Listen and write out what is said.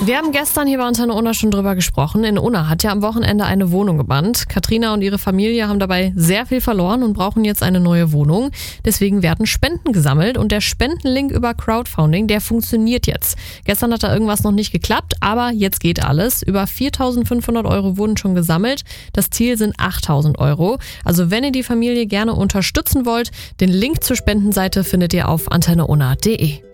Wir haben gestern hier bei Antenne Unna schon drüber gesprochen. In Unna hat ja am Wochenende eine Wohnung gebrannt. Katrina und ihre Familie haben dabei sehr viel verloren und brauchen jetzt eine neue Wohnung. Deswegen werden Spenden gesammelt und der Spendenlink über Crowdfunding, der funktioniert jetzt. Gestern hat da irgendwas noch nicht geklappt, aber jetzt geht alles. Über 4.500 € wurden schon gesammelt. Das Ziel sind 8.000 €. Also wenn ihr die Familie gerne unterstützen wollt, den Link zur Spendenseite findet ihr auf antenneunna.de.